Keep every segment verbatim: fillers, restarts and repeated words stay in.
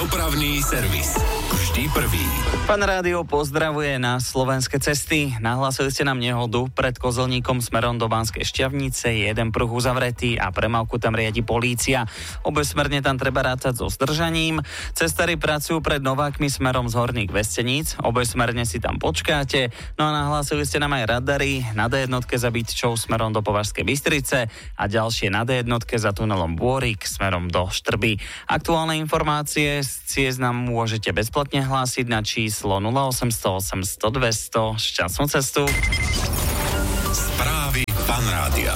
Dopravný servis. Vždy prvý. Pán rádio pozdravuje na slovenské cesty. Nahlásili ste nám nehodu pred Kozelníkom smerom do Banskej Štiavnice. Jeden pruh uzavretý a premávku tam riadi polícia. Obojsmerne tam treba rátať so zdržaním. Cestári pracujú pred Novákmi smerom z Horných Vesteníc. Obojsmerne si tam počkáte. No a nahlásili ste nám aj radary na dé jednotke za Bytčou smerom do Považskej Bystrice a ďalšie na dé jednotke za tunelom Bôrik smerom do Štrby. Aktuálne informácie z ciest nám môžete bezplatne hlásiť na číslo nula osemsto osemsto dvesto. Šťastnú cestu. Správy Fan rádia.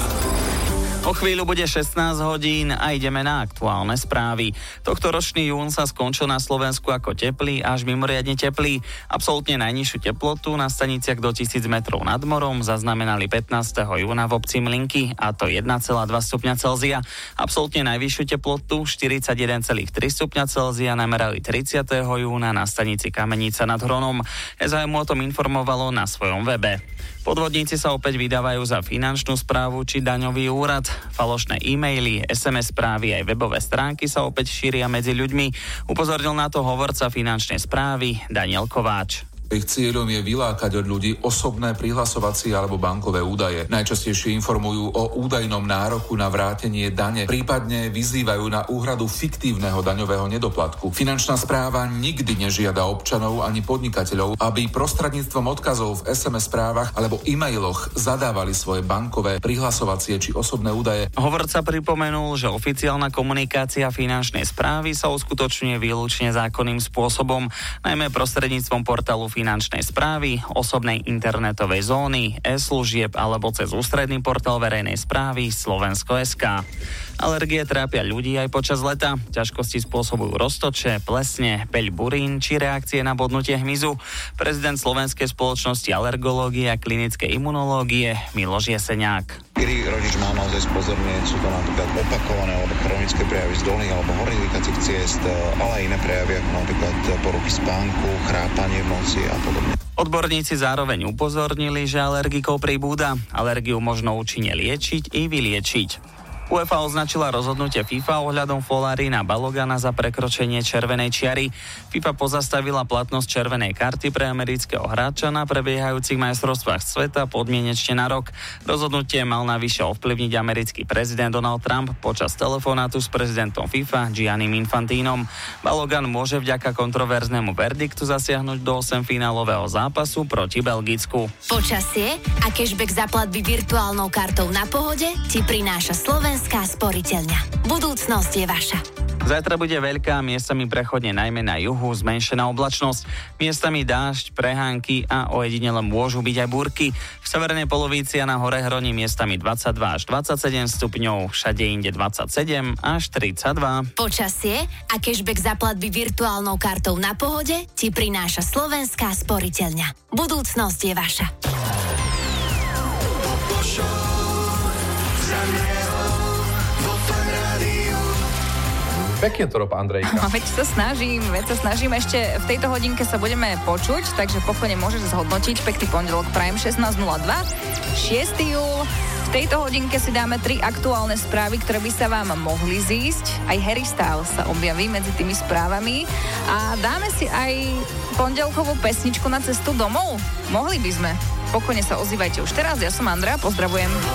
O chvíľu bude šestnásť hodín a ideme na aktuálne správy. Tohtoročný jún sa skončil na Slovensku ako teplý až mimoriadne teplý. Absolútne najnižšiu teplotu na staniciach do tisíc metrov nad morom zaznamenali pätnásteho júna v obci Mlynky, a to jeden celá dva stupňa Celzia. Absolútne najvyššiu teplotu štyridsaťjeden celá tri stupňa Celzia namerali tridsiateho júna na stanici Kamenica nad Hronom. es á em o tom informovalo na svojom webe. Podvodníci sa opäť vydávajú za finančnú správu či daňový úrad. Falošné e-maily, es em es správy aj webové stránky sa opäť šíria medzi ľuďmi. Upozornil na to hovorca finančnej správy Daniel Kováč. Ich cieľom je vylákať od ľudí osobné prihlasovacie alebo bankové údaje. Najčastejšie informujú o údajnom nároku na vrátenie dane, prípadne vyzývajú na úhradu fiktívneho daňového nedoplatku. Finančná správa nikdy nežiada občanov ani podnikateľov, aby prostredníctvom odkazov v es em es správach alebo e-mailoch zadávali svoje bankové prihlasovacie či osobné údaje. Hovorca pripomenul, že oficiálna komunikácia finančnej správy sa uskutočňuje výlučne zákonným spôsobom, najmä prostredníctvom portálu finančnej správy, osobnej internetovej zóny, e-služieb alebo cez ústredný portál verejnej správy Slovensko bodka es ká. Alergie trápia ľudí aj počas leta. Ťažkosti spôsobujú roztoče, plesne, peľ burín či reakcie na bodnutie hmyzu. Prezident Slovenskej spoločnosti alergológie a klinickej imunológie Miloš Jeseniak. Kedy rodič má naozaj spozornieť, sú to napríklad opakované alebo chronické prejavy z dolných alebo horných dýchacích ciest, ale aj iné prejavy, ako napríklad poruchy spánku, chrápanie v noci a podobne. Odborníci zároveň upozornili, že alergikov pribúda. Alergiu možno účinne liečiť i vyliečiť. UEFA označila rozhodnutie FIFA ohľadom Folárina Balogana za prekročenie červenej čiary. FIFA pozastavila platnosť červenej karty pre amerického hráča na prebiehajúcich majstrovstvách sveta podmienečne na rok. Rozhodnutie mal navyše ovplyvniť americký prezident Donald Trump počas telefonátu s prezidentom FIFA Giannim Infantínom. Balogan môže vďaka kontroverznému verdiktu zasiahnuť do osemfinálového zápasu proti Belgicku. Počasie a cashback za platby virtuálnou kartou Na Pohode ti prináša Slovenská sporiteľňa. Budúcnosť je vaša. Zajtra bude veľká, miestami prechodne najmä na juhu, zmenšená oblačnosť. Miestami dážď, prehánky a ojedinele môžu byť aj búrky. V severnej polovici a na hore hroní miestami dvadsaťdva až dvadsaťsedem stupňov, všade inde dvadsaťsedem až tridsaťdva. Počasie a cashback za platby virtuálnou kartou Na Pohode ti prináša Slovenská sporiteľňa. Budúcnosť je vaša. Pekne to rob, Andrejka. No, veď sa snažím, veď sa snažím. Ešte v tejto hodinke sa budeme počuť, takže pokojne môžeš zhodnotiť. Pekný pondelok prajem šestnásť nula dva, šiesteho júla. V tejto hodinke si dáme tri aktuálne správy, ktoré by sa vám mohli zísť. Aj Harry Styles sa objaví medzi tými správami. A dáme si aj pondelkovú pesničku na cestu domov. Mohli by sme. Pokojne sa ozývajte už teraz. Ja som Andrea, pozdravujem.